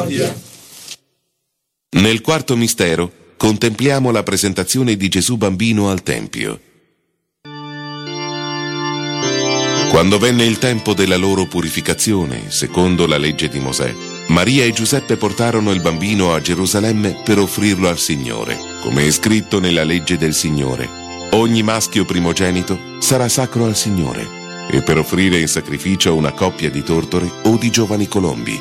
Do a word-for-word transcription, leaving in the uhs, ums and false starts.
misericordia. Nel quarto mistero contempliamo la presentazione di Gesù bambino al Tempio. Quando venne il tempo della loro purificazione, secondo la legge di Mosè, Maria e Giuseppe portarono il bambino a Gerusalemme per offrirlo al Signore, come è scritto nella legge del Signore. Ogni maschio primogenito sarà sacro al Signore, e per offrire in sacrificio una coppia di tortori o di giovani colombi.